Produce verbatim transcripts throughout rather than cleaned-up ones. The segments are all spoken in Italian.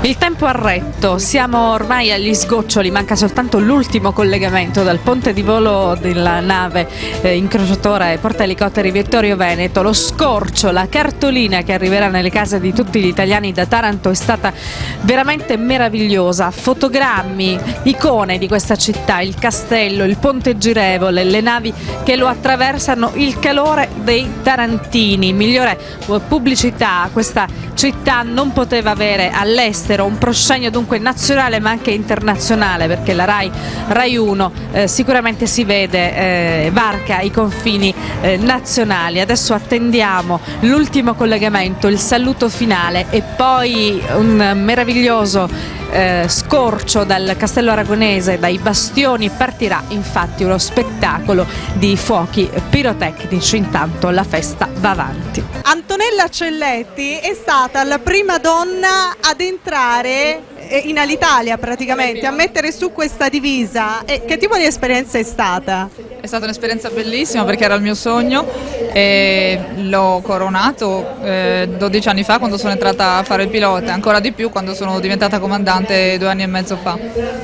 Il tempo ha retto, siamo ormai agli sgoccioli, manca soltanto l'ultimo collegamento dal ponte di volo della nave eh, incrociatore porta elicotteri Vittorio Veneto. Lo scorcio, la cartolina che arriverà nelle case di tutti gli italiani da Taranto è stata veramente meravigliosa. Fotogrammi, icone di questa città, il castello, il ponte girevole, le navi che lo attraversano, il calore dei tarantini. Migliore pubblicità questa città non poteva avere all'estero, un proscenio dunque nazionale ma anche internazionale, perché la RAI, RAI uno eh, sicuramente si vede, eh, varca i confini eh, nazionali. Adesso attendiamo l'ultimo collegamento, il saluto finale e poi un meraviglioso Eh, scorcio dal Castello Aragonese, dai bastioni. Partirà infatti uno spettacolo di fuochi pirotecnici, intanto la festa va avanti. Antonella Celletti è stata la prima donna ad entrare in Alitalia praticamente, a mettere su questa divisa. E che tipo di esperienza è stata? È stata un'esperienza bellissima perché era il mio sogno e l'ho coronato eh, dodici anni fa quando sono entrata a fare il pilota, ancora di più quando sono diventata comandante due anni e mezzo fa.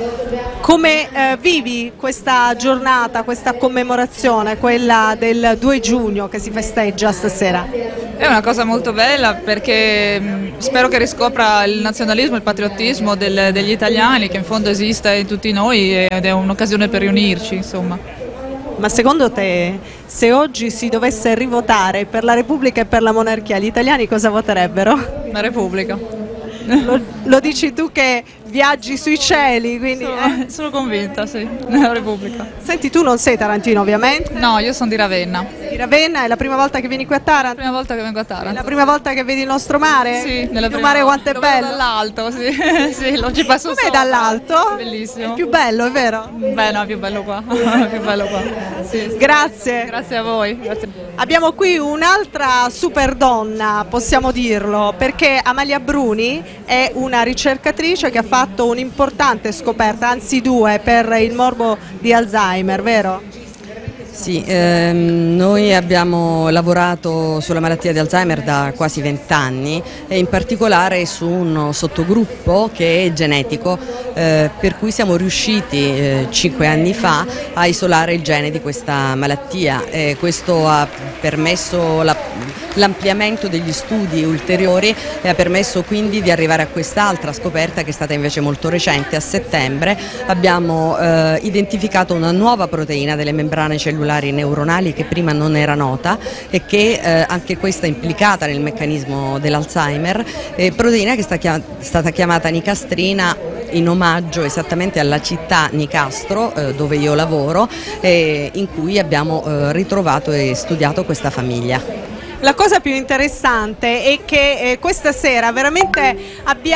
Come eh, vivi questa giornata, questa commemorazione, quella del due giugno che si festeggia stasera? È una cosa molto bella perché mh, spero che riscopra il nazionalismo, il patriottismo del, degli italiani, che in fondo esiste in tutti noi ed è un'occasione per riunirci, insomma. Ma secondo te, se oggi si dovesse rivotare per la Repubblica e per la monarchia, gli italiani cosa voterebbero? La Repubblica. Lo, lo dici tu che viaggi sui cieli, quindi... Sono, eh? sono convinta, sì, la Repubblica. Senti, tu non sei tarantino ovviamente? No, io sono di Ravenna. Di Ravenna, è la prima volta che vieni qui a Taranto? La prima volta che vengo a Taranto. È la prima volta che vedi il nostro mare? Sì, nella il prima... mare quanto è lo bello? vedo dall'alto, sì, sì, lo ci passo Com'è sopra. dall'alto? Bellissimo. È più bello, è vero? Beh, no, è più bello qua, più bello qua. Sì, sì. Grazie. Grazie a voi. Grazie. Abbiamo qui un'altra super donna, possiamo dirlo, perché Amalia Bruni è una ricercatrice che ha fatto un'importante scoperta, anzi due, per il morbo di Alzheimer, vero? Sì, ehm, noi abbiamo lavorato sulla malattia di Alzheimer da quasi vent'anni e in particolare su un sottogruppo che è genetico, eh, per cui siamo riusciti eh, cinque anni fa a isolare il gene di questa malattia e questo ha permesso la, l'ampliamento degli studi ulteriori e ha permesso quindi di arrivare a quest'altra scoperta che è stata invece molto recente. A settembre abbiamo eh, identificato una nuova proteina delle membrane cellulari neuronali che prima non era nota e che eh, anche questa è implicata nel meccanismo dell'Alzheimer, eh, proteina che è sta stata chiamata nicastrina in omaggio esattamente alla città Nicastro eh, dove io lavoro, eh, in cui abbiamo eh, ritrovato e studiato questa famiglia. La cosa più interessante è che eh, questa sera veramente abbiamo